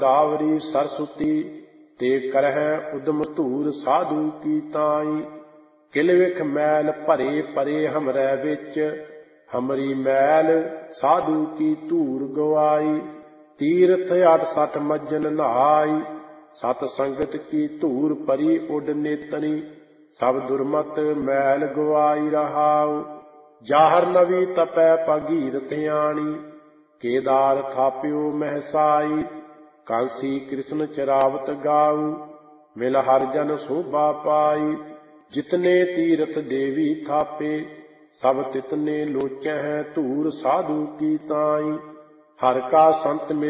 ਗੋਦਾਵਰੀ ਸਰਸੁਤੀ ਤੇ ਕਰਹਿ ਉਦਮ ਧੂਰ ਸਾਧੂ ਕੀ ਤਾਈ। ਕਿਲ ਵਿਖ ਮੈਲ ਭਰੇ ਪਰੇ ਹਮਰੈ ਵਿੱਚ, ਹਮਰੀ ਮੈਲ ਸਾਧੂ ਕੀ ਧੂਰ ਗਵਾਈ। ਤੀਰਥ 68 ਮੱਜਨ ਨਹਾਈ, ਸਤ ਸੰਗਤ ਕੀ ਧੂਰ ਪਰੀ ਉਡ ਨੇਤਨੀ। ਸਭ ਦੁਰਮਤ ਮੈਲ ਗਵਾਈ ਰਹਾਉ, ਜਾਹਰ ਨਵੀ ਤਪੈ ਭਗੀਰਥ ਆਣੀ। ਕੇਦਾਰ ਥਾਪਿਓ ਮਹਿਸਾਈ, ਕਾਂਸੀ ਕ੍ਰਿਸ਼ਨ ਚਰਾਵਤ ਗਾਉ। ਮਿਲ ਹਰ ਜਨ ਸੋਭਾ ਪਾਈ, ਜਿਤਨੇ ਤੀਰਥ ਦੇਵੀ ਥਾਪੇ। ਸਭ ਤਿਤਨੇ ਲੋਚਹਿ ਧੂਰ ਸਾਧੂ ਕੀ ਤਾਈ। ਹਰ ਕਾ ਸੰਤ ਮਿਲ